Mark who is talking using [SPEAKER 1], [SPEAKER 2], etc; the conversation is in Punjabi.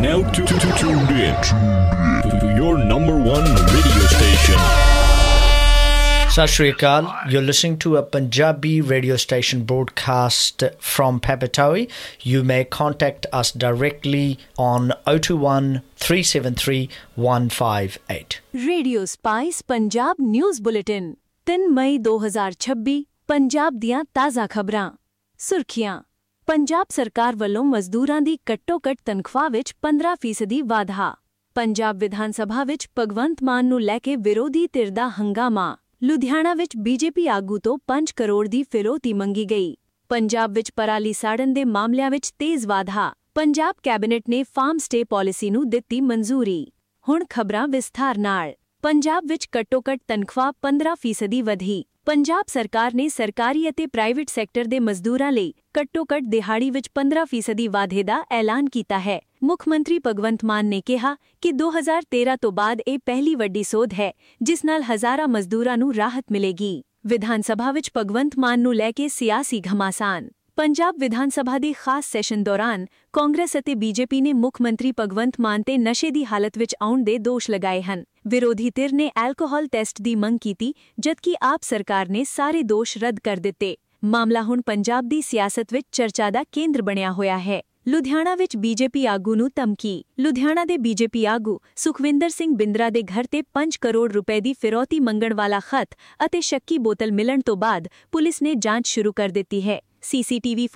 [SPEAKER 1] now tuned in to your number one radio station.
[SPEAKER 2] Sat Shri Akal, you're listening to a Punjabi radio station broadcast from Papatawi. You may contact us directly on 021 373 158.
[SPEAKER 3] Radio Spice Punjab News Bulletin 3 ਮਈ 2026 ਪੰਜਾਬ ਦੀਆਂ ਤਾਜ਼ਾ ਖਬਰਾਂ। ਸੁਰਖੀਆਂ। ਪੰਜਾਬ ਸਰਕਾਰ ਵੱਲੋਂ ਮਜ਼ਦੂਰਾਂ ਦੀ ਘੱਟੋ-ਘੱਟ ਤਨਖਾਹ ਵਿੱਚ 15% ਵਾਧਾ। ਪੰਜਾਬ ਵਿਧਾਨ ਸਭਾ ਵਿੱਚ ਭਗਵੰਤ ਮਾਨ ਨੂੰ ਲੈ ਕੇ ਵਿਰੋਧੀ ਧਿਰ ਦਾ ਹੰਗਾਮਾ। ਲੁਧਿਆਣਾ ਵਿੱਚ ਬੀਜੇਪੀ ਆਗੂ ਤੋਂ 5 ਕਰੋੜ ਦੀ ਫਿਰੌਤੀ ਮੰਗੀ ਗਈ। ਪੰਜਾਬ ਵਿੱਚ ਪਰਾਲੀ ਸਾੜਨ ਦੇ ਮਾਮਲਿਆਂ ਵਿੱਚ ਤੇਜ਼ ਵਾਧਾ। ਪੰਜਾਬ ਕੈਬਨਿਟ ਨੇ ਫਾਰਮ ਸਟੇ ਪਾਲਿਸੀ ਨੂੰ ਦਿੱਤੀ ਮਨਜ਼ੂਰੀ। ਹੁਣ ਖਬਰਾਂ ਵਿਸਥਾਰ ਨਾਲ। ਪੰਜਾਬ ਵਿੱਚ ਘੱਟੋ-ਘੱਟ ਤਨਖਾਹ 15% ਵਧੀ। ਪੰਜਾਬ ਸਰਕਾਰ ਨੇ ਸਰਕਾਰੀ ਅਤੇ ਪ੍ਰਾਈਵੇਟ ਸੈਕਟਰ ਦੇ ਮਜ਼ਦੂਰਾਂ ਲਈ ਘੱਟੋ-ਘੱਟ ਦਿਹਾੜੀ ਵਿੱਚ 15% ਵਾਧੇ ਦਾ ਐਲਾਨ ਕੀਤਾ ਹੈ। ਮੁੱਖ ਮੰਤਰੀ ਭਗਵੰਤ ਮਾਨ ਨੇ ਕਿਹਾ ਕਿ 2013 ਤੋਂ ਬਾਅਦ ਇਹ ਪਹਿਲੀ ਵੱਡੀ ਸੋਧ ਹੈ ਜਿਸ ਨਾਲ ਹਜ਼ਾਰਾਂ ਮਜ਼ਦੂਰਾਂ ਨੂੰ ਰਾਹਤ ਮਿਲੇਗੀ। ਵਿਧਾਨ ਸਭਾ ਵਿੱਚ ਭਗਵੰਤ ਮਾਨ ਨੂੰ ਲੈ ਕੇ ਸਿਆਸੀ ਘਮਾਸਾਨ। ਪੰਜਾਬ ਵਿਧਾਨ ਸਭਾ ਦੇ ਖਾਸ ਸੈਸ਼ਨ ਦੌਰਾਨ ਕਾਂਗਰਸ ਅਤੇ ਬੀਜੇਪੀ ਨੇ ਮੁੱਖ ਮੰਤਰੀ ਭਗਵੰਤ ਮਾਨ ਤੇ ਨਸ਼ੇ ਦੀ ਹਾਲਤ ਵਿੱਚ ਆਉਣ ਦੇ ਦੋਸ਼ ਲਗਾਏ ਹਨ। ਵਿਰੋਧੀ ਧਿਰ ਨੇ ਐਲਕੋਹਲ ਟੈਸਟ ਦੀ ਮੰਗ ਕੀਤੀ ਜਦਕਿ ਆਪ ਸਰਕਾਰ ਨੇ ਸਾਰੇ ਦੋਸ਼ ਰੱਦ ਕਰ ਦਿੱਤੇ। ਮਾਮਲਾ ਹੁਣ ਪੰਜਾਬ ਦੀ ਸਿਆਸਤ ਵਿੱਚ ਚਰਚਾ ਦਾ ਕੇਂਦਰ ਬਣਿਆ ਹੋਇਆ ਹੈ। ਲੁਧਿਆਣਾ ਵਿੱਚ ਬੀਜੇਪੀ ਆਗੂ ਨੂੰ ਧਮਕੀ। ਲੁਧਿਆਣਾ ਦੇ ਬੀਜੇਪੀ ਆਗੂ ਸੁਖਵਿੰਦਰ ਸਿੰਘ ਬਿੰਦਰਾ ਦੇ ਘਰ ਤੇ 5 ਕਰੋੜ ਰੁਪਏ ਦੀ ਫਿਰੌਤੀ ਮੰਗਣ ਵਾਲਾ ਖੱਤ ਅਤੇ ਸ਼ੱਕੀ ਬੋਤਲ ਮਿਲਣ ਤੋਂ ਬਾਅਦ ਪੁਲਿਸ ਨੇ ਜਾਂਚ ਸ਼ੁਰੂ ਕਰ ਦਿੱਤੀ ਹੈ। ਸੀਸੀਟੀਵੀ